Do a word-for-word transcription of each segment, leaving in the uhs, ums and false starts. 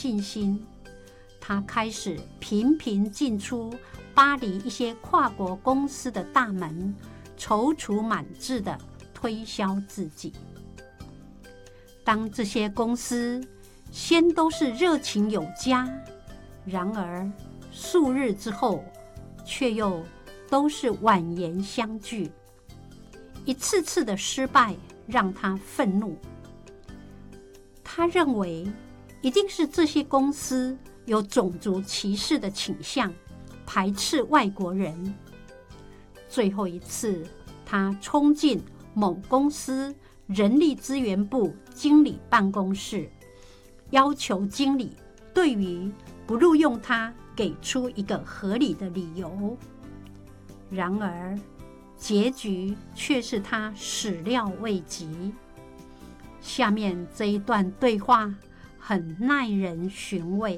信心，他开始频频进出巴黎一些跨国公司的大门，踌躇满志地推销自己。当这些公司先都是热情有加，然而数日之后却又都是婉言相拒，一次次的失败让他愤怒。他认为一定是这些公司有种族歧视的倾向，排斥外国人。最后一次，他冲进某公司人力资源部经理办公室，要求经理对于不录用他给出一个合理的理由。然而结局却是他始料未及。下面这一段对话很耐人寻味。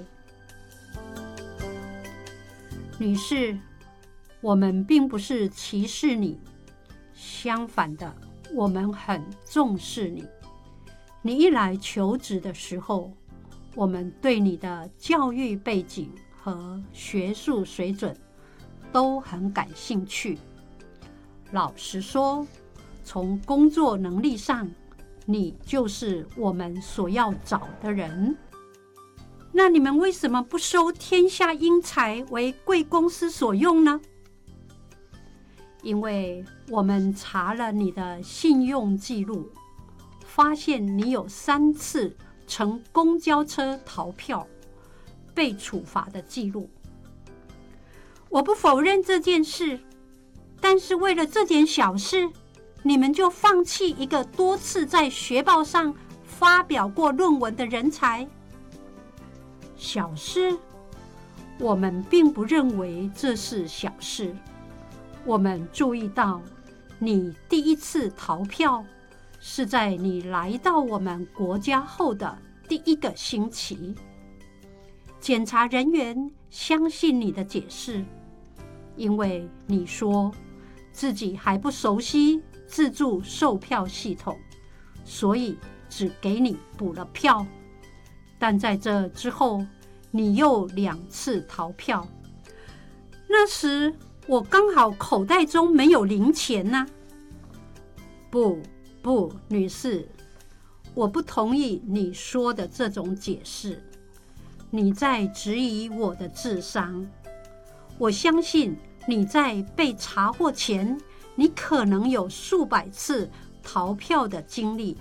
女士，我们并不是歧视你，相反的，我们很重视你。你一来求职的时候，我们对你的教育背景和学术水准都很感兴趣。老实说，从工作能力上，你就是我们所要找的人。那你们为什么不收天下英才为贵公司所用呢？因为我们查了你的信用记录，发现你有三次乘公交车逃票被处罚的记录。我不否认这件事，但是为了这点小事，你们就放弃一个多次在学报上发表过论文的人才？小事？我们并不认为这是小事。我们注意到，你第一次逃票是在你来到我们国家后的第一个星期。检查人员相信你的解释，因为你说自己还不熟悉自助售票系统，所以只给你补了票。但在这之后，你又两次逃票。那时我刚好口袋中没有零钱啊。不不，女士，我不同意你说的这种解释。你在质疑我的智商。我相信你在被查获前，你可能有数百次逃票的经历。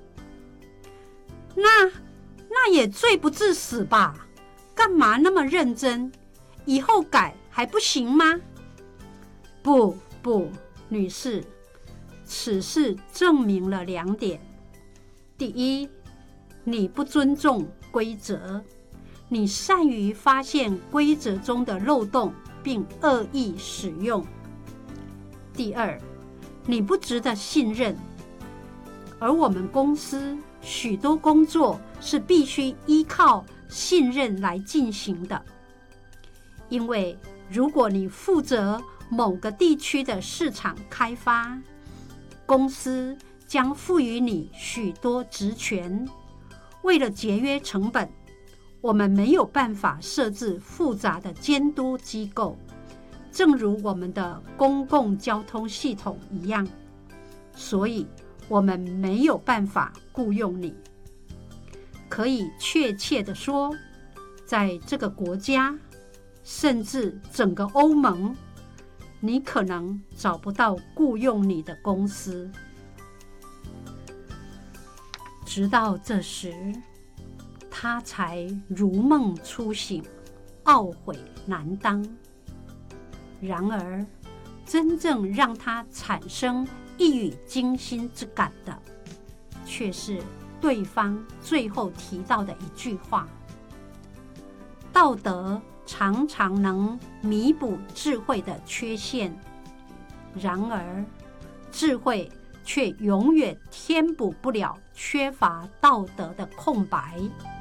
那那也罪不至死吧？干嘛那么认真？以后改还不行吗？不不，女士，此事证明了两点。第一，你不尊重规则，你善于发现规则中的漏洞并恶意使用。第二，你不值得信任，而我们公司许多工作是必须依靠信任来进行的。因为如果你负责某个地区的市场开发，公司将赋予你许多职权。为了节约成本，我们没有办法设置复杂的监督机构，正如我们的公共交通系统一样，所以我们没有办法雇佣你。可以确切地说，在这个国家，甚至整个欧盟，你可能找不到雇佣你的公司。直到这时，他才如梦初醒，懊悔难当。然而，真正让他产生一语惊心之感的，却是对方最后提到的一句话：道德常常能弥补智慧的缺陷，然而智慧却永远填补不了缺乏道德的空白。